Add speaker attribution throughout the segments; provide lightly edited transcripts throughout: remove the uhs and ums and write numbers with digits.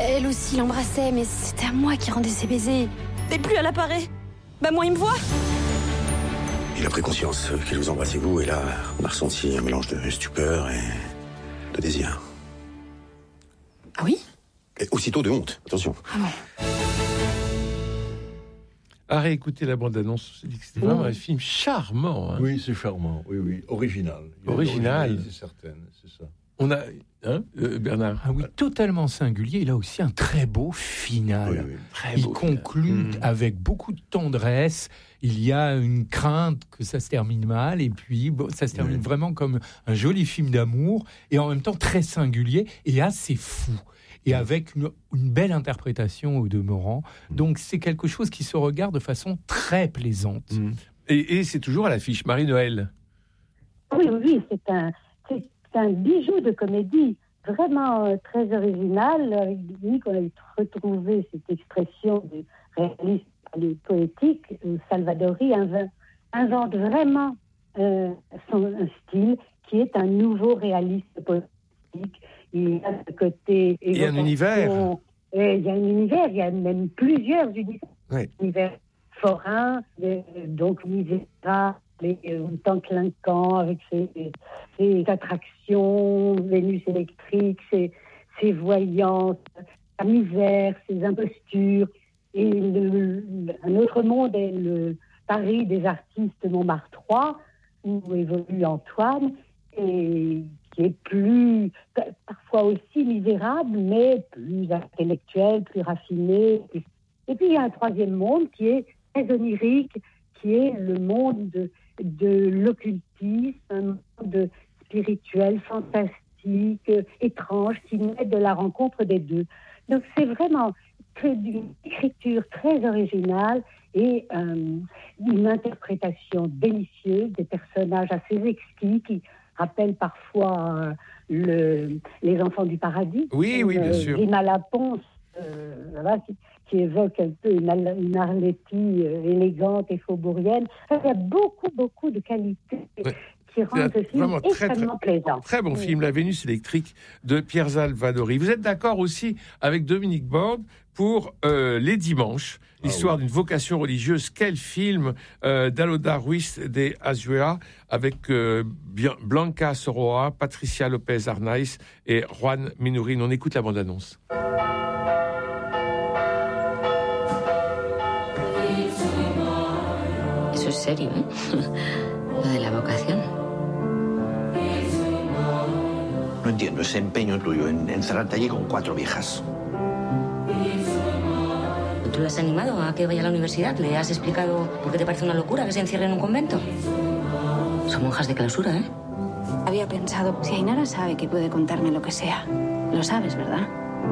Speaker 1: Elle aussi l'embrassait, mais c'était à moi qui rendais ses baisers. Et plus elle apparaît, moi il me voit.
Speaker 2: Il a pris conscience qu'il vous embrassait vous, et là, on a ressenti un mélange de stupeur et de désir.
Speaker 1: Ah oui?
Speaker 2: Et aussitôt de honte, attention.
Speaker 1: Ah bon?
Speaker 3: À réécouter la bande-annonce, on s'est dit que c'était vraiment un film charmant. Hein.
Speaker 4: Oui, c'est charmant, oui. Original.
Speaker 3: Original.
Speaker 4: C'est certaine, c'est ça.
Speaker 3: On a... Bernard?
Speaker 5: Ah oui, totalement singulier. Il a aussi un très beau final.
Speaker 4: Oui.
Speaker 3: Très
Speaker 5: Il
Speaker 3: beau
Speaker 5: conclut avec beaucoup de tendresse. Il y a une crainte que ça se termine mal, et puis ça se termine vraiment comme un joli film d'amour, et en même temps très singulier et assez fou. Et avec une belle interprétation au demeurant. Donc c'est quelque chose qui se regarde de façon très plaisante.
Speaker 3: Et c'est toujours à l'affiche. Marie-Noël?
Speaker 6: Oui, c'est un bijou de comédie, vraiment très original. Avec Dominique, on a retrouvé cette expression du réalisme poétique. Salvadori invente vraiment un style qui est un nouveau réalisme poétique. Il y a ce côté...
Speaker 3: Il y a un univers.
Speaker 6: Il y a un univers, il y a même plusieurs univers.
Speaker 3: Oui.
Speaker 6: Univers forain, donc Misera, un temps clinquant avec ses attractions, Vénus électrique, ses voyances, sa misère, ses impostures. Et un autre monde est le Paris des artistes Montmartre 3, où évolue Antoine, et qui est plus, parfois aussi misérable, mais plus intellectuel, plus raffiné. Et puis il y a un troisième monde qui est très onirique, qui est le monde de l'occultisme, un monde spirituel, fantastique, étrange, qui naît de la rencontre des deux. Donc c'est vraiment une écriture très originale et une interprétation délicieuse des personnages assez exquis qui rappellent parfois les enfants du paradis.
Speaker 3: Oui, bien sûr.
Speaker 6: Grima Laponce, qui évoque un peu une Arletty élégante et faubourienne. Il y a beaucoup de qualités qui rendent ce film extrêmement plaisant.
Speaker 3: Très bon film, La Vénus électrique de Pierre Salvadori. Vous êtes d'accord aussi avec Dominique Borde pour Les Dimanches, l'histoire d'une vocation religieuse. Quel film d'Aloda Ruiz de Azuera avec Blanca Soroa, Patricia Lopez Arnaiz et Juan Minurin. On écoute la bande-annonce.
Speaker 7: Eso es serio, ¿eh? Lo de la vocación.
Speaker 8: No entiendo ese empeño tuyo en encerrarte allí con 4 viejas.
Speaker 7: ¿Tú le has animado a que vaya a la universidad? ¿Le has explicado por qué te parece una locura que se encierre en un convento? Son monjas de clausura, ¿eh?
Speaker 1: Había pensado, si Ainara sabe que puede contarme lo que sea, lo sabes, ¿verdad?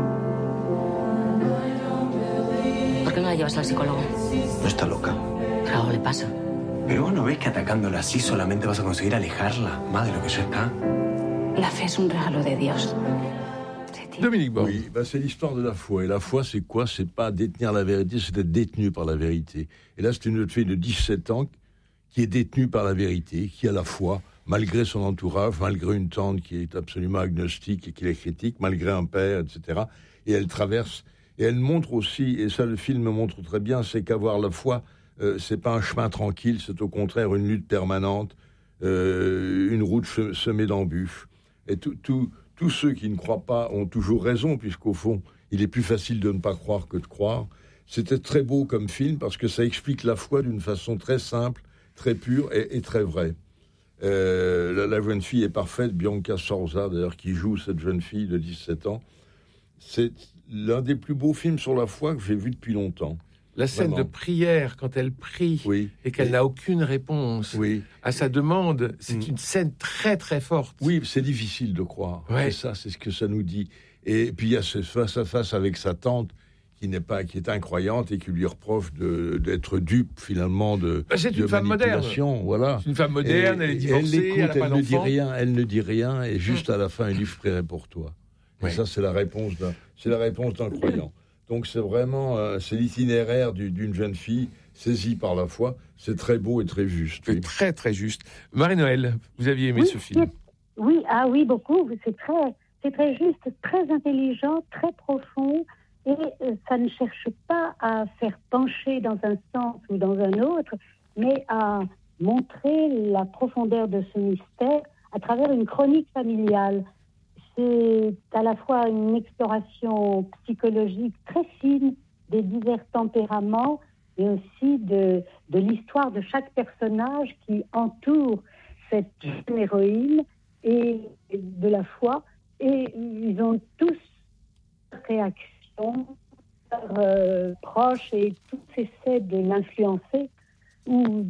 Speaker 7: ¿Por qué no la llevas al psicólogo?
Speaker 8: No está loca.
Speaker 7: Pero algo le pasa.
Speaker 8: Pero vos no ves que atacándola así solamente vas a conseguir alejarla más de lo que ya está.
Speaker 1: La fe es un regalo de Dios.
Speaker 3: Dominique Borde.
Speaker 4: Oui, c'est l'histoire de la foi. Et la foi, c'est quoi? C'est pas détenir la vérité, c'est être détenu par la vérité. Et là, c'est une jeune fille de 17 ans qui est détenue par la vérité, qui a la foi, malgré son entourage, malgré une tante qui est absolument agnostique et qui la critique, malgré un père, etc. Et elle traverse. Et elle montre aussi, et ça le film montre très bien, c'est qu'avoir la foi, c'est pas un chemin tranquille, c'est au contraire une lutte permanente, une route semée d'embûches. Et tous ceux qui ne croient pas ont toujours raison, puisqu'au fond, il est plus facile de ne pas croire que de croire. C'était très beau comme film, parce que ça explique la foi d'une façon très simple, très pure et très vraie. La jeune fille est parfaite, Bianca Sorza, d'ailleurs, qui joue cette jeune fille de 17 ans. C'est l'un des plus beaux films sur la foi que j'ai vu depuis longtemps.
Speaker 3: La scène
Speaker 4: Vraiment.
Speaker 3: de prière, quand elle prie, et qu'elle n'a aucune réponse à sa demande, c'est une scène très très forte.
Speaker 4: Oui, c'est difficile de croire.
Speaker 3: Ouais.
Speaker 4: C'est ça, c'est ce que ça nous dit. Et puis il y a ce face-à-face avec sa tante qui est incroyante et qui lui reproche d'être dupe finalement
Speaker 3: c'est une femme moderne.
Speaker 4: Voilà.
Speaker 3: C'est une femme moderne, elle est divorcée, elle n'a pas d'enfant.
Speaker 4: Elle ne dit rien, et juste à la fin, elle dit « je prierai pour toi ». Et ça, c'est la réponse d'un croyant. Donc c'est vraiment c'est l'itinéraire d'une jeune fille saisie par la foi. C'est très beau et très juste.
Speaker 3: C'est très très juste. Marie-Noël, vous aviez aimé ce film?
Speaker 6: Oui, beaucoup. C'est très juste, très intelligent, très profond. Et ça ne cherche pas à faire pencher dans un sens ou dans un autre, mais à montrer la profondeur de ce mystère à travers une chronique familiale. C'est à la fois une exploration psychologique très fine des divers tempéraments et aussi de l'histoire de chaque personnage qui entoure cette jeune héroïne et de la foi. Et ils ont tous réaction proche et tous essaient de l'influencer ou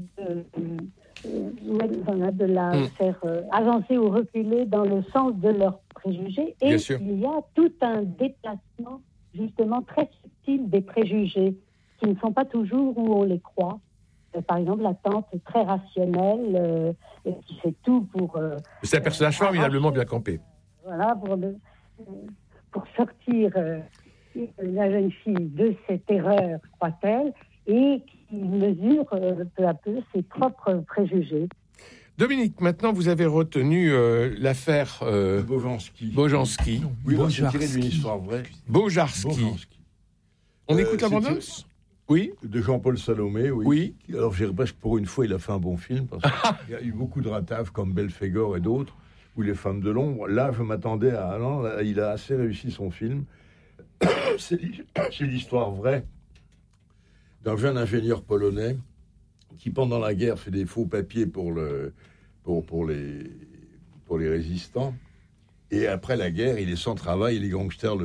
Speaker 6: de la faire avancer ou reculer dans le sens de leurs préjugés. Et il y a tout un déplacement justement très subtil des préjugés qui ne sont pas toujours où on les croit. Par exemple, la tante est très rationnelle et qui fait tout pour...
Speaker 3: c'est un personnage formidablement bien campé.
Speaker 6: Voilà, pour sortir la jeune fille de cette erreur, croit-elle, et qui mesure peu à peu ses propres préjugés.
Speaker 3: Dominique, maintenant vous avez retenu l'affaire Bojanski.
Speaker 4: Oui, c'est tiré d'une histoire vraie.
Speaker 3: Bojanski. On écoute la bande-annonce ? Oui.
Speaker 4: De Jean-Paul Salomé, oui. Alors, pour une fois, il a fait un bon film, parce qu'il y a eu beaucoup de rataves, comme Belphégor et d'autres, ou Les Femmes de l'ombre. Là, je m'attendais à... Non, là, il a assez réussi son film. C'est l'histoire vraie d'un jeune ingénieur polonais qui, pendant la guerre, fait des faux papiers pour les résistants. Et après la guerre, il est sans travail, et les gangsters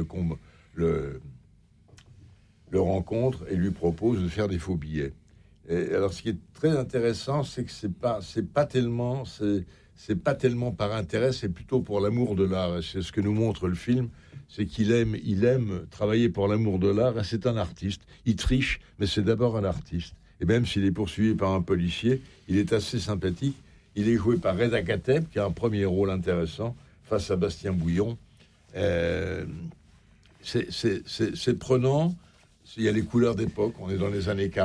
Speaker 4: le rencontre et lui propose de faire des faux billets. Et alors, ce qui est très intéressant, c'est que c'est pas tellement par intérêt, c'est plutôt pour l'amour de l'art. Et c'est ce que nous montre le film, c'est qu'il aime travailler pour l'amour de l'art. Et c'est un artiste. Il triche, mais c'est d'abord un artiste. Et même s'il est poursuivi par un policier, il est assez sympathique. Il est joué par Reda Kateb, qui a un premier rôle intéressant face à Bastien Bouillon. C'est prenant. Il y a les couleurs d'époque, on est dans les années 40.